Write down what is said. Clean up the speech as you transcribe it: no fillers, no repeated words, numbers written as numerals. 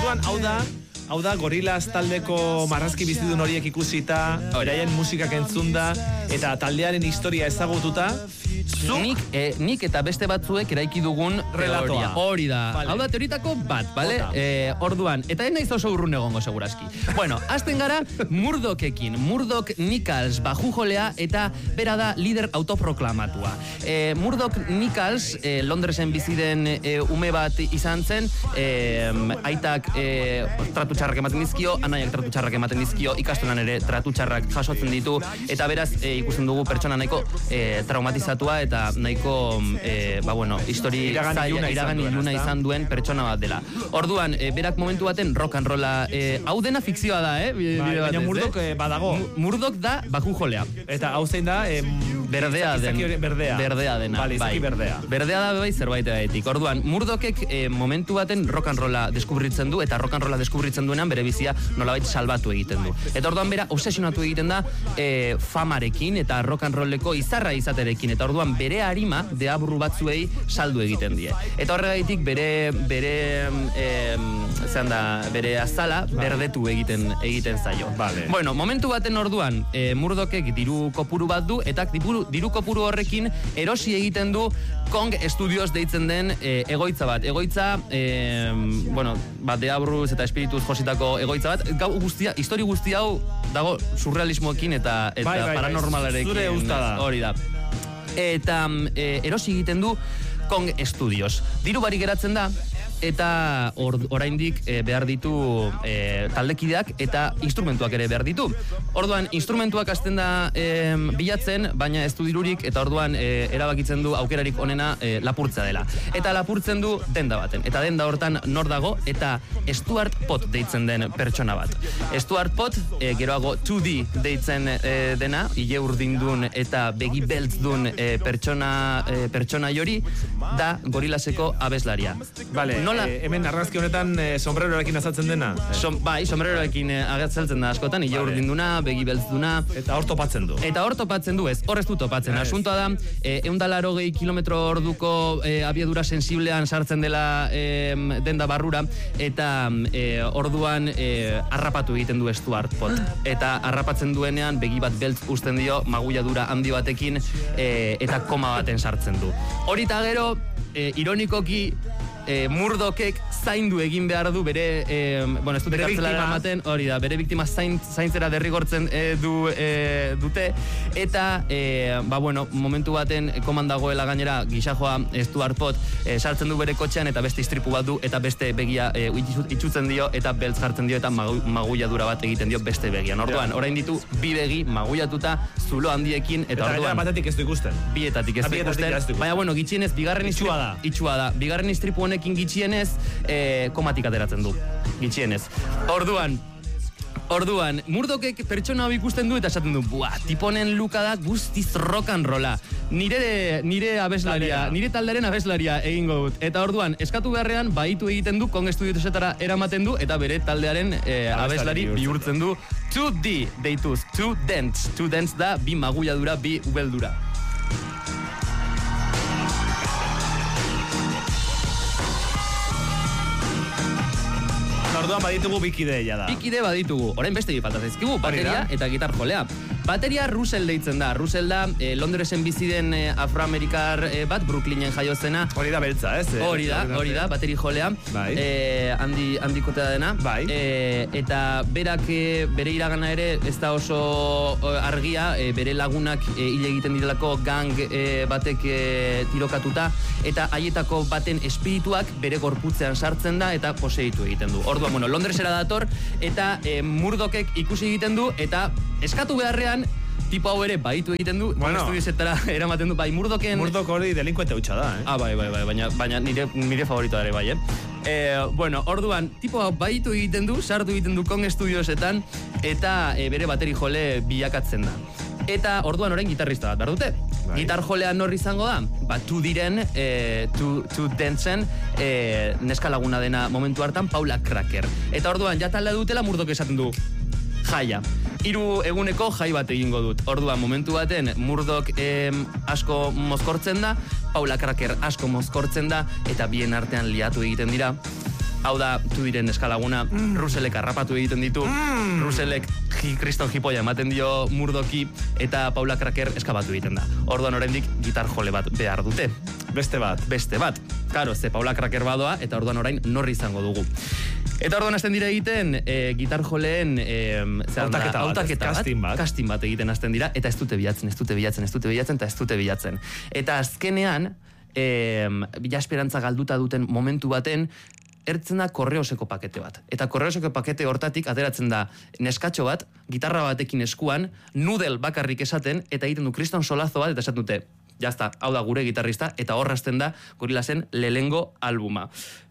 Orduan, hau da Gorillaz taldeko marrazki bizidun horiek ikusita, beraien musikak entzunda, eta taldearen historia ezagututa, nik eta beste batzuek eraiki dugun teoria. Hori da. Hau da teoritako bat, bale? Orduan, eta ez naiz oso urrun egongo seguraski. Bueno, hasten gara Murdochekin. Murdoch Nichols bajujolea eta bera da lider autoproklamatua. Murdoch Nichols Londresen bizi den ume bat izan zen, aitak tratu txarrak ematen dizkio, anaiak tratu txarrak ematen dizkio, ikastolan ere tratu txarrak jasotzen ditu, eta beraz ikusten dugu pertsona nahiko traumatizatua eta nahiko iragan iluna izan duen pertsona bat dela. Orduan, berak momentu baten rock and rolla, hau dena fikzioa da, baina Murdoch badago. Murdoch da bajujolea. Eta hau zein da, berdea dena. Bale, izaki berdea. Berdea da bai zerbait edaetik. Orduan, Murdochek momentu baten rock and rolla deskubritzen du, eta rock and rolla deskubritzen duenean bere bizia nolabait salbatu egiten du. Eta orduan bera obsesionatu egiten da famarekin eta rock and rolleko izarra izaterekin. Eta orduan bere arima deabru batzuei saldu egiten die. Eta horregaitik bere azala berdetu egiten zaio. Vale. Bueno, momentu baten orduan Murdochek diru kopuru bat du, eta diru kopuru horrekin erosi egiten du Kong Studios deitzen den egoitza bat. Egoitza, deabruz eta espirituz jositako egoitza bat. Histori guzti hau dago surrealismoekin eta paranormalarekin. Zure usta da. Hori da. Eta erosi egiten du Kong Studios. Diru barik geratzen da, eta oraindik behar ditu taldekideak eta instrumentuak ere behar ditu. Orduan, instrumentuak hasten da bilatzen, baina ez du dirurik, eta orduan erabakitzen du aukerarik onena lapurtza dela. Eta lapurtzen du denda baten. Eta denda hortan nor dago, eta Stuart Pot deitzen den pertsona bat. Stuart Pot, geroago 2D deitzen dena, ile urdindun eta begi beltzdun pertsona jori, da Gorillazeko abeslaria. Vale, hemen argazki honetan sombreroarekin azaltzen dena? Sombreroarekin agertzen da askotan, ile urdinduna, begi beltzduna. Eta hor topatzen du? Eta hor topatzen du, ez, hor ez du topatzen. Asuntoa da, 180 kilometro orduko abiadura sensiblean sartzen dela denda barrura, eta orduan harrapatu egiten du Stuart Pot. Eta harrapatzen duenean, begi bat beltz uzten dio, magulladura handi batekin, eta koma baten sartzen du. Hori eta gero, ironikoki, Murdochek zaindu egin behar du bere, ez dute kartzelara ematen, hori da, bere biktima zaintzera derrigortzen dute, eta, momentu baten komandagoela gainera gisajoa Stuart Pot sartzen du bere kotxean, eta beste istripu bat du, eta beste begia itxutzen dio, eta beltz jartzen dio, eta magulladura bat egiten dio beste begian. Orduan, orain ditu, bi begi magullatuta, zulo handiekin, eta orduan... Eta batetik ez du ikusten. Bietatik ez du ikusten. Baina, gitxienez, itxua da. Bigarren istripu honekin gitxienez, komatik ateratzen du. Gitxienez. Orduan, Murdochek pertsona hau ikusten du eta esaten du, tiponen luka da guztiz rock and rolla. Nire abeslaria, nire taldearen abeslaria egingo dut. Eta orduan, eskatu beharrean, baitu egiten du, Kong Studiosetara eramaten du, eta bere taldearen abeslari bihurtzen du 2D deituz, 2 Dents. 2 Dents da, bi magulladura, bi ubeldura. Orduan baditugu bikide ja da. Bikide baditugu. Orain beste bi falta zaizkigu, bateria eta gitar jolea. Bateria Russell deitzen da. Russell da Londresen bizi den afroamerikar bat, Brooklynen jaio zena. Hori da beltza, ez? Hori da, bateri jolea. Bai. Handikotea dena. Bai. Eta berak bere iragana ere ez da oso argia, bere lagunak hil egiten direlako gang batek tirokatuta, eta haietako baten espirituak bere gorputzean sartzen da eta poseitu egiten du. Orduan, Londresera dator, eta Murdochek ikusi egiten du, eta eskatu beharrean, tipo hau ere baitu egiten du, Studiosetara eramaten du, bai, Murdochen... Murdoch hori delinkuente hutsa da, baina nire favoritoa ere bai, orduan, tipo hau baitu egiten du, sartu egiten du Kong Studiosetan, eta bere bateri jole bilakatzen da. Eta orduan orain gitarrista bat behar dute. Gitar jolea norri izango da? 2 Dentsen neska laguna dena momentu hartan, Paula Cracker. Eta orduan, taldea dutela, Murdoch esaten du, jaia. 3 eguneko jai bat egingo dut. Orduan, momentu baten, Murdoch asko mozkortzen da, Paula Cracker asko mozkortzen da, eta bien artean liatu egiten dira. Hau da, tu diren eskalaguna, Ruselek harrapatu egiten ditu, Ruselek kriston jipoia ematen dio Murdoki, eta Paula Cracker eskabatu egiten da. Orduan oraindik gitar jole bat behar dute. Beste bat. Karo, ze Paula Cracker badoa, eta orduan orain norri izango dugu. Eta orduan hasten dira egiten, gitar joleen hautaketa bat, casting bat egiten hasten dira, eta ez dute bilatzen. Eta azkenean, bila esperantza galduta duten momentu baten, ertzen da korreoseko pakete bat. Eta korreoseko pakete hortatik ateratzen da neskatxo bat, gitarra batekin eskuan, nudel bakarrik esaten, eta egiten du kriston solazo bat, eta esaten dute, jazta, hau da gure gitarrista, eta horrazten da Gorillasen lehengo albuma.